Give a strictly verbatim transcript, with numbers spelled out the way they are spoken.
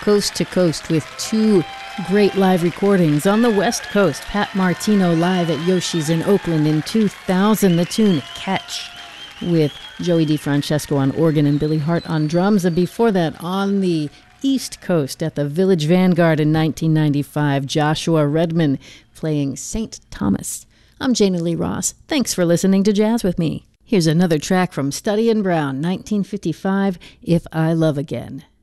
coast to coast with two great live recordings. On the West Coast, Pat Martino live at Yoshi's in Oakland in two thousand. The tune Catch, with Joey DeFrancesco on organ and Billy Hart on drums. And before that, on the East Coast at the Village Vanguard in nineteen ninety-five, Joshua Redman playing Saint Thomas. I'm Janie Lee Ross. Thanks for listening to Jazz with me. Here's another track from Study and Brown, nineteen fifty-five, If I Love Again.